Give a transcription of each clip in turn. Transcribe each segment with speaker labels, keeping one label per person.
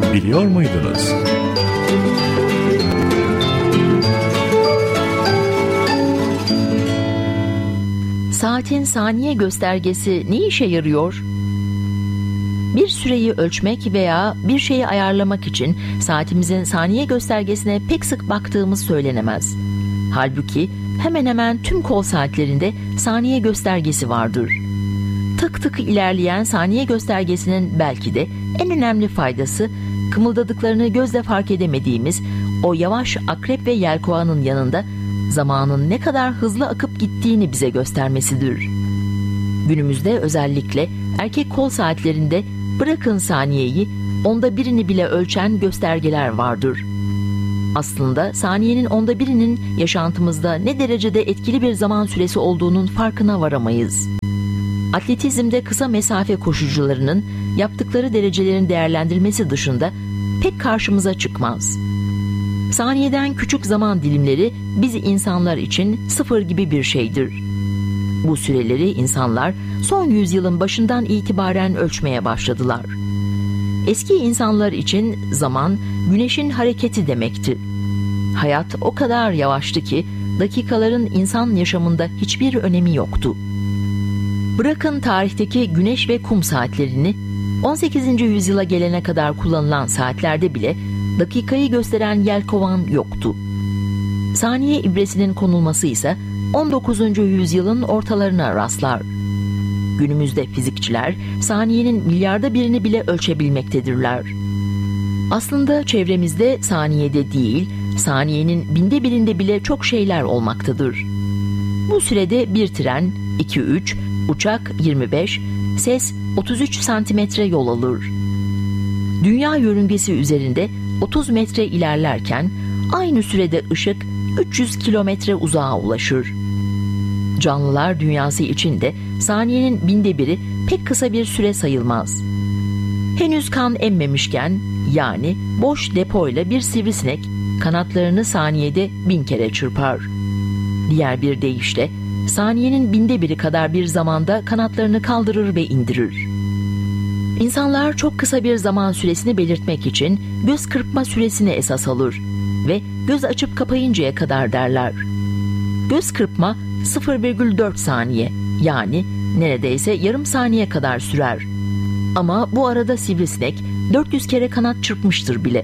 Speaker 1: Biliyor muydunuz?
Speaker 2: Saatin saniye göstergesi ne işe yarıyor? Bir süreyi ölçmek veya bir şeyi ayarlamak için saatimizin saniye göstergesine pek sık baktığımız söylenemez. Halbuki hemen hemen tüm kol saatlerinde saniye göstergesi vardır. Tık tık ilerleyen saniye göstergesinin belki de en önemli faydası, kımıldadıklarını gözle fark edemediğimiz o yavaş akrep ve yelkovanın yanında zamanın ne kadar hızlı akıp gittiğini bize göstermesidir. Günümüzde özellikle erkek kol saatlerinde bırakın saniyeyi, onda birini bile ölçen göstergeler vardır. Aslında saniyenin onda birinin yaşantımızda ne derecede etkili bir zaman süresi olduğunun farkına varamayız. Atletizmde kısa mesafe koşucularının yaptıkları derecelerin değerlendirilmesi dışında pek karşımıza çıkmaz. Saniyeden küçük zaman dilimleri biz insanlar için sıfır gibi bir şeydir. Bu süreleri insanlar son yüzyılın başından itibaren ölçmeye başladılar. Eski insanlar için zaman güneşin hareketi demekti. Hayat o kadar yavaştı ki dakikaların insan yaşamında hiçbir önemi yoktu. Bırakın tarihteki güneş ve kum saatlerini, 18. yüzyıla gelene kadar kullanılan saatlerde bile dakikayı gösteren yelkovan yoktu. Saniye ibresinin konulması ise 19. yüzyılın ortalarına rastlar. Günümüzde fizikçiler saniyenin milyarda birini bile ölçebilmektedirler. Aslında çevremizde saniyede değil, saniyenin binde birinde bile çok şeyler olmaktadır. Bu sürede bir tren 2-3, uçak 25, ses 33 santimetre yol alır. Dünya yörüngesi üzerinde 30 metre ilerlerken aynı sürede ışık 300 kilometre uzağa ulaşır. Canlılar dünyası için de saniyenin binde biri pek kısa bir süre sayılmaz. Henüz kan emmemişken, yani boş depoyla bir sivrisinek kanatlarını saniyede 1000 kere çırpar. Diğer bir deyişle, saniyenin binde biri kadar bir zamanda kanatlarını kaldırır ve indirir. İnsanlar çok kısa bir zaman süresini belirtmek için göz kırpma süresini esas alır ve göz açıp kapayıncaya kadar derler. Göz kırpma 0,4 saniye, yani neredeyse yarım saniye kadar sürer. Ama bu arada sivrisinek 400 kere kanat çırpmıştır bile.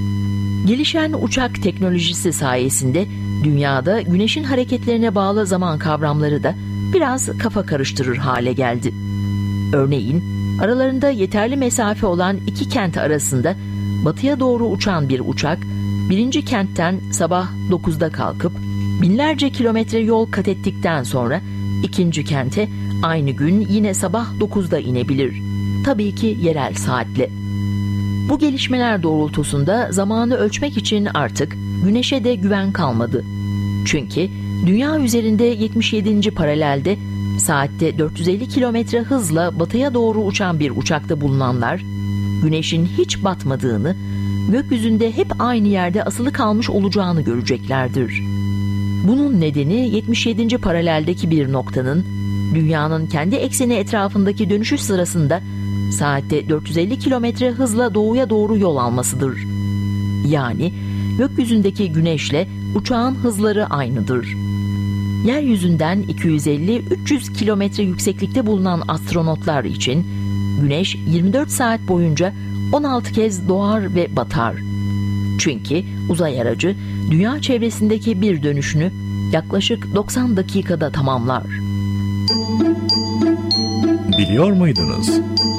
Speaker 2: Gelişen uçak teknolojisi sayesinde dünyada güneşin hareketlerine bağlı zaman kavramları da biraz kafa karıştırır hale geldi. Örneğin aralarında yeterli mesafe olan iki kent arasında batıya doğru uçan bir uçak, birinci kentten sabah 9'da kalkıp binlerce kilometre yol kat ettikten sonra ikinci kente aynı gün yine sabah 9'da inebilir. Tabii ki yerel saatle. Bu gelişmeler doğrultusunda zamanı ölçmek için artık güneşe de güven kalmadı. Çünkü dünya üzerinde 77. paralelde saatte 450 kilometre hızla batıya doğru uçan bir uçakta bulunanlar, güneşin hiç batmadığını, gökyüzünde hep aynı yerde asılı kalmış olacağını göreceklerdir. Bunun nedeni 77. paraleldeki bir noktanın dünyanın kendi ekseni etrafındaki dönüşü sırasında saatte 450 kilometre hızla doğuya doğru yol almasıdır. Yani gökyüzündeki güneşle uçağın hızları aynıdır. Yeryüzünden 250-300 kilometre yükseklikte bulunan astronotlar için güneş 24 saat boyunca 16 kez doğar ve batar. Çünkü uzay aracı dünya çevresindeki bir dönüşünü yaklaşık 90 dakikada tamamlar.
Speaker 1: Biliyor muydunuz?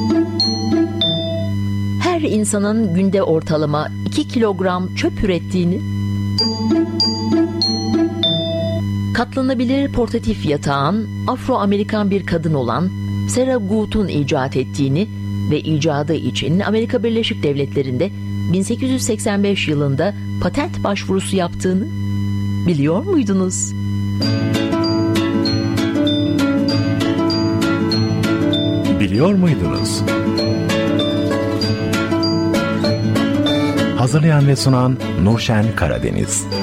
Speaker 2: Her insanın günde ortalama 2 kilogram çöp ürettiğini, katlanabilir portatif yatağın Afro-Amerikan bir kadın olan Sarah Good'un icat ettiğini ve icadı için Amerika Birleşik Devletleri'nde 1885 yılında patent başvurusu yaptığını biliyor muydunuz?
Speaker 1: Biliyor muydunuz? Hazırlayan ve sunan Nurşen Karadeniz.